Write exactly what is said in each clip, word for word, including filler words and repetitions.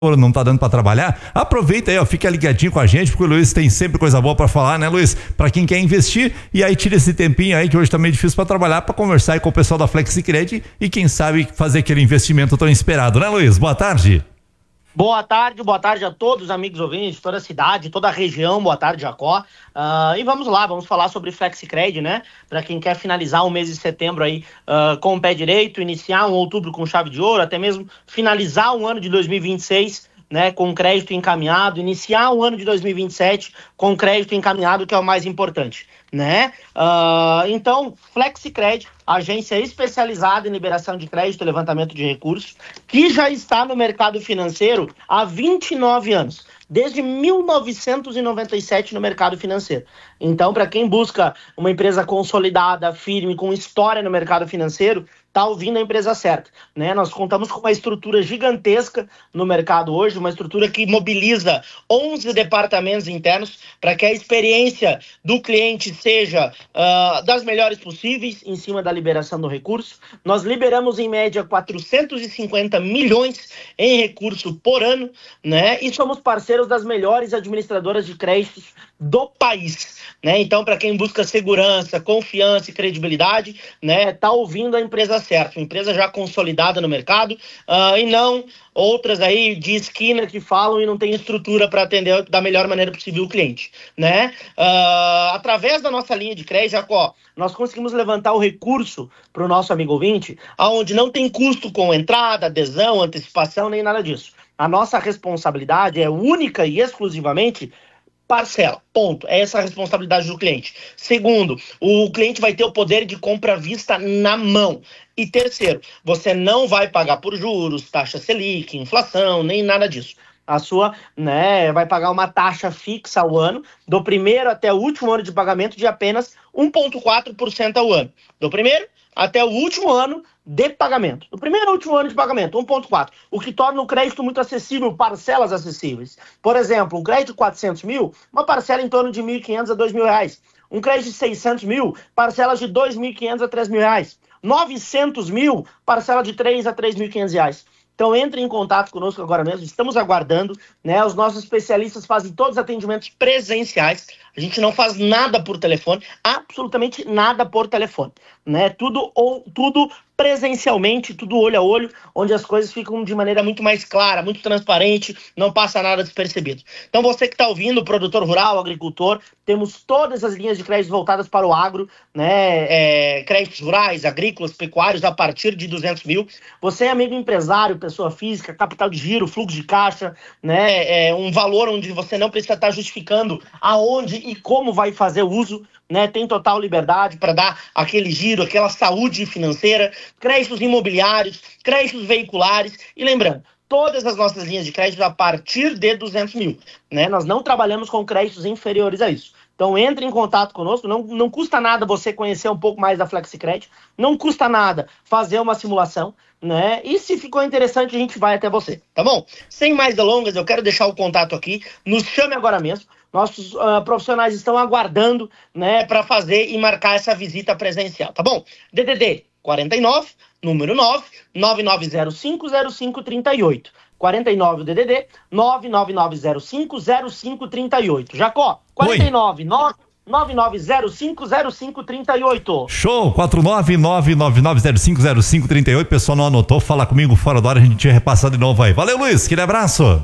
não tá dando para trabalhar, aproveita aí, ó, fica ligadinho com a gente, porque o Luiz tem sempre coisa boa para falar, né, Luiz? Para quem quer investir, e aí tira esse tempinho aí que hoje tá meio difícil para trabalhar, para conversar aí com o pessoal da FlexiCred e quem sabe fazer aquele investimento tão esperado, né, Luiz? Boa tarde. Boa tarde, boa tarde a todos os amigos ouvintes de toda a cidade, toda a região, boa tarde, Jacó. Uh, e vamos lá, vamos falar sobre FlexiCred, né? Para quem quer finalizar o mês de setembro aí uh, com o pé direito, iniciar um outubro com chave de ouro, até mesmo finalizar o ano de dois mil e vinte e seis, né, com crédito encaminhado, iniciar o ano de dois mil e vinte e sete com crédito encaminhado, que é o mais importante, né? Uh, então, FlexiCred, agência especializada em liberação de crédito e levantamento de recursos, que já está no mercado financeiro há vinte e nove anos, desde mil novecentos e noventa e sete no mercado financeiro. Então, para quem busca uma empresa consolidada, firme, com história no mercado financeiro, está ouvindo a empresa certa, né? Nós contamos com uma estrutura gigantesca no mercado hoje, uma estrutura que mobiliza onze departamentos internos para que a experiência do cliente seja uh, das melhores possíveis em cima da liberação do recurso. Nós liberamos em média quatrocentos e cinquenta milhões em recurso por ano, né? E somos parceiros das melhores administradoras de créditos do país, né? Então, para quem busca segurança, confiança e credibilidade, né, tá ouvindo a empresa certa, uma empresa já consolidada no mercado, uh, e não outras aí de esquina que falam e não tem estrutura para atender da melhor maneira possível o cliente, né? Uh, através da nossa linha de crédito, Jacó, nós conseguimos levantar o recurso para o nosso amigo ouvinte, aonde não tem custo com entrada, adesão, antecipação, nem nada disso. A nossa responsabilidade é única e exclusivamente parcela, ponto. É essa a responsabilidade do cliente. Segundo, o cliente vai ter o poder de compra à vista na mão. E terceiro, você não vai pagar por juros, taxa Selic, inflação, nem nada disso. A sua, né, vai pagar uma taxa fixa ao ano, do primeiro até o último ano de pagamento de apenas um vírgula quatro por cento ao ano. Do primeiro até o último ano de pagamento. Do primeiro ao último ano de pagamento, um vírgula quatro. O que torna o crédito muito acessível, parcelas acessíveis. Por exemplo, um crédito de quatrocentos mil, uma parcela em torno de mil e quinhentos a dois mil reais. Um crédito de seiscentos mil, parcelas de dois mil e quinhentos a três mil reais. novecentos mil, parcela de três a três mil e quinhentos reais. Então entre em contato conosco agora mesmo, estamos aguardando, né? Os nossos especialistas fazem todos os atendimentos presenciais, a gente não faz nada por telefone, absolutamente nada por telefone, né? Tudo, ou, tudo presencialmente, tudo olho a olho, onde as coisas ficam de maneira muito mais clara, muito transparente, não passa nada despercebido. Então você que está ouvindo, produtor rural, agricultor, temos todas as linhas de crédito voltadas para o agro, né? É, créditos rurais, agrícolas, pecuários a partir de duzentos mil. Você, amigo empresário, pessoa física, capital de giro, fluxo de caixa, né? É um valor onde você não precisa estar justificando aonde e como vai fazer o uso, né? Tem total liberdade para dar aquele giro, aquela saúde financeira, créditos imobiliários, créditos veiculares. E lembrando, todas as nossas linhas de crédito a partir de duzentos mil, né? Nós não trabalhamos com créditos inferiores a isso. Então entre em contato conosco, não, não custa nada você conhecer um pouco mais da FlexiCred, não custa nada fazer uma simulação, né? E se ficou interessante, a gente vai até você, tá bom? Sem mais delongas, eu quero deixar o contato aqui, nos chame agora mesmo. Nossos uh, profissionais estão aguardando, né, para fazer e marcar essa visita presencial, tá bom? D D D quarenta e nove, número nove, nove nove zero cinco zero cinco três oito. quarenta e nove o D D D, nove nove nove zero cinco zero cinco três oito. Jacó, quarenta e nove, nove nove nove zero cinco zero cinco três oito. Show, quatro nove nove nove nove zero cinco zero cinco três oito. Pessoal não anotou, fala comigo fora da hora, a gente vai repassar de novo aí. Valeu, Luiz, aquele abraço.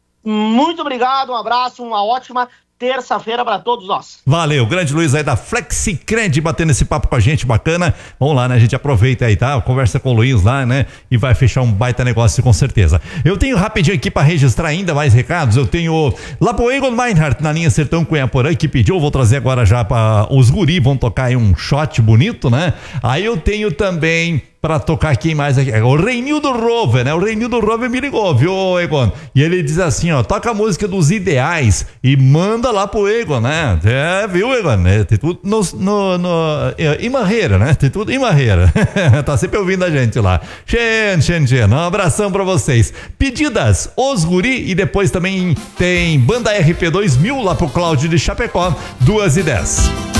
Muito obrigado, um abraço, uma ótima terça-feira para todos nós. Valeu, grande Luiz aí da FlexiCred batendo esse papo com a gente, bacana. Vamos lá, né? A gente aproveita aí, tá? Conversa com o Luiz lá, né? E vai fechar um baita negócio com certeza. Eu tenho rapidinho aqui para registrar ainda mais recados. Eu tenho lá pro Egon Meinhardt na linha Sertão Cunhaporã que pediu, vou trazer agora já para os guri, vão tocar aí um shot bonito, né? Aí eu tenho também para tocar quem mais aqui, o Reinildo Rover, né? O Reinildo Rover me ligou, viu, Egon? E ele diz assim, ó, toca a música dos Ideais e manda lá pro Egon, né? É, viu, Egon? É, tem tudo no, no, no é, em Marreira, né? Tem tudo em Marreira. Tá sempre ouvindo a gente lá. Xen, xen, xen. Um abração pra vocês. Pedidas, Os Guri, e depois também tem Banda R P dois mil lá pro Cláudio de Chapecó, duas e dez.